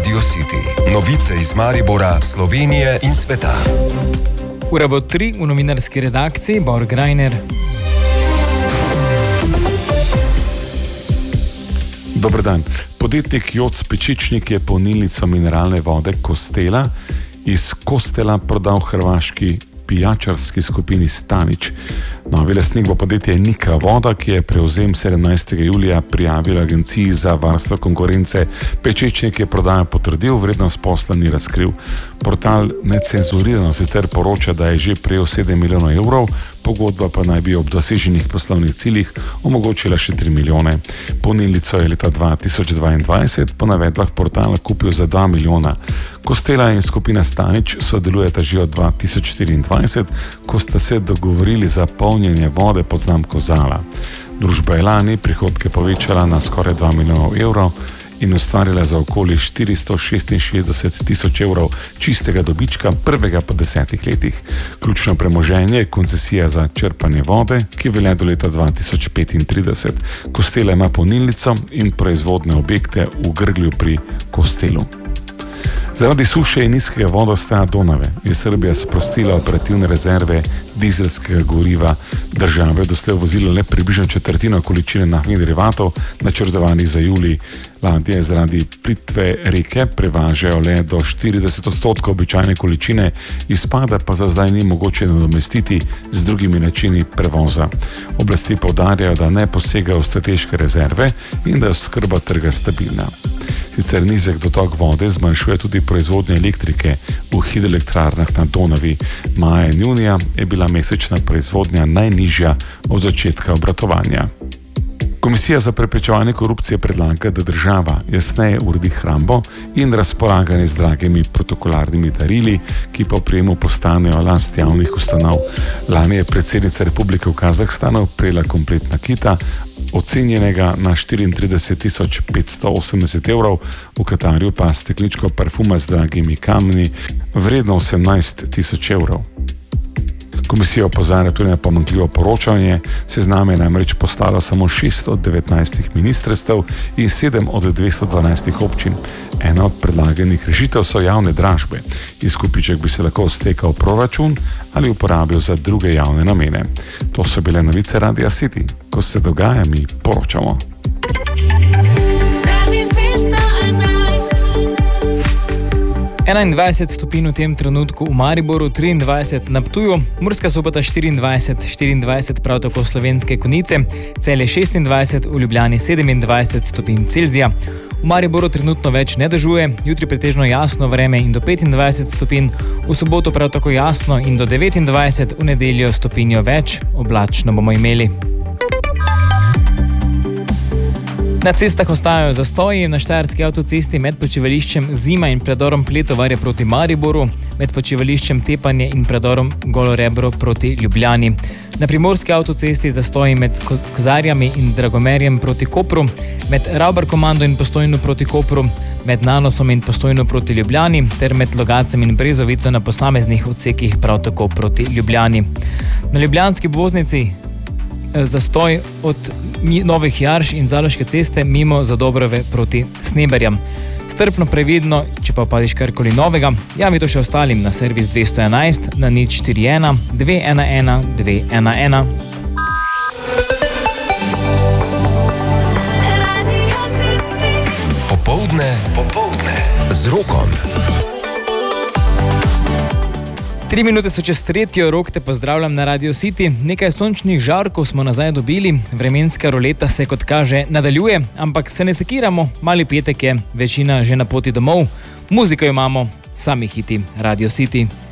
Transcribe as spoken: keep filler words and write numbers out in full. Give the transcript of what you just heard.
Radio City. Novice iz Maribora, Slovenije in sveta. Ura bo tri, v novinarski redakciji Bor Grajner. Dober dan. Podjetnik Joc Pečičnik je polnilnico mineralne vode Kostela iz Kostela prodal hrvaški pijačarski skupini Stanič. Novi lastnik bo podjetje Nika Voda, ki je prevzem sedemnajstega julija prijavila Agenciji za varstvo konkurence. Pečičnik je prodajo potrdil, vrednost posla ni razkril. Portal Necenzurirano sicer poroča, da je že prejel sedem milijonov evrov, pogodba pa naj bi ob doseženih poslovnih ciljih omogočila še tri milijone. Polnilnico je leta dva tisoč dvaindvajset po navedbah portala kupil za dva milijona. Kostela in skupina Stanič sodelujeta že od dva tisoč štiriindvajset, ko sta se dogovorili za polnjenje vode pod znamko Zala. Družba je lani prihodke povečala na skoraj dva milijona evrov in ustvarila za okoli štiristo šestinšestdeset tisoč evrov čistega dobička, prvega po desetih letih. Ključno premoženje je koncesija za črpanje vode, ki velja do leta dva tisoč petintrideset. Kostela ima polnilnico in proizvodne objekte v Grglju pri Kostelu. Zaradi suše in nizkega vodostaja Donave je Srbija sprostila operativne rezerve dizelskega goriva. Država je doslej vozila le približno četrtino količine naftnih derivatov, načrtovanih za julij. Ladje zaradi plitve reke prevažajo le do štirideset odstotkov običajne količine, izpada pa za zdaj ni mogoče nadomestiti z drugimi načini prevoza. Oblasti poudarjajo, da ne posegajo v strateške rezerve in da je oskrba trga stabilna. Sicer nizek dotok vode zmanjšuje tudi proizvodnjo elektrike v hidroelektrarnah na Donavi. Maja in junija je bila mesečna proizvodnja najnižja od začetka obratovanja. Komisija za preprečevanje korupcije predlaga, da država jasneje uredi hrambo in razpolaganje z dragimi protokolarnimi darili, ki po prejemu postanejo last javnih ustanov. Lani je predsednica Republike v Kazahstanu prejela komplet nakita, ocenjenega na štiriintrideset tisoč petsto osemdeset evrov, v Katarju pa stekleničko parfuma z dragimi kamni, vredno osemnajst tisoč evrov. Komisija opozarja tudi na pomanjkljivo poročanje. Seznam je namreč poslalo samo šest od devetnajstih ministrstev in sedem od dvesto dvanajstih občin. Ena od predlaganih rešitev so javne dražbe. Izkupiček bi se lahko stekal v proračun ali uporabil za druge javne namene. To so bile novice Radia City. Ko se dogaja, mi poročamo. enaindvajset stopinj v tem trenutku v Mariboru, triindvajset na Ptuju, Murska Sobota štiriindvajset, štiriindvajset prav tako Slovenske Konjice, Celje šestindvajset, v Ljubljani sedemindvajset stopinj Celzija. V Mariboru trenutno več ne dežuje, jutri pretežno jasno vreme in do petindvajset stopinj, v soboto prav tako jasno in do devetindvajset, v nedeljo stopinjo več, oblačno bomo imeli. Na cestah ostajajo zastoji, na štajerski avtocesti med počivališčem Zima in predorom Pletovarje proti Mariboru, med počivališčem Tepanje in predorom Golo Rebro proti Ljubljani. Na primorski avtocesti zastoji med Kozarjami in Dragomerjem proti Kopru, med Ravbar-Komando in Postojno proti Kopru, med Nanosom in Postojno proti Ljubljani ter med Logacem in Brezovico na posameznih odsekih prav tako proti Ljubljani. Na ljubljanski obvoznici zastoj od Novih Jarš in Zaloške ceste mimo Zadobrove proti Sneberjam. Strpno, previdno, če pa opadiš karkoli novega, javi to še ostalim na servis dvesto enajst na nič štiri ena dve ena ena dve ena ena. Popoldne, popoldne z Rokom. Tri minute so čez tretjo, Rok te pozdravljam na Radio City. Nekaj sončnih žarkov smo nazaj dobili, vremenska roleta se kot kaže nadaljuje, ampak se ne sekiramo, mali petek je, večina že na poti domov. Muziko imamo, sami hiti Radio City.